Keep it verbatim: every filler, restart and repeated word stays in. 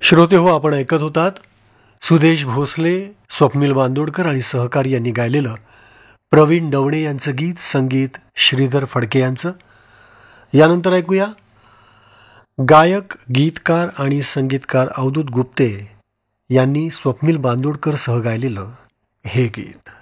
श्रोते हो, आपण ऐकत होतात सुदेश भोसले, स्वप्नील बांदोडकर आणि सहकारी यांनी गायलेलं प्रवीण डवणे यांचं गीत, संगीत श्रीधर फडके यांचं. यानंतर ऐकूया गायक, गीतकार आणि संगीतकार अवधूत गुप्ते यांनी स्वप्नील बांदोडकर सह गायलेलं हे गीत.